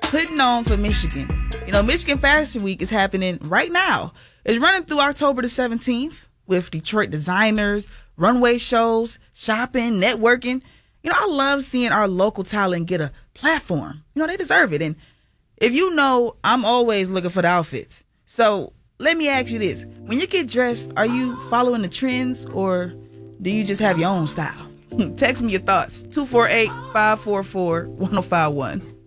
putting on for Michigan. You know, Michigan Fashion Week is happening right now. It's running through October the 17th with Detroit designers, runway shows, shopping, networking. You know, I love seeing our local talent get a platform. You know, they deserve it. And if you know, I'm always looking for the outfits. So let me ask you this. When you get dressed, are you following the trends or do you just have your own style? Text me your thoughts. 248-544-1051.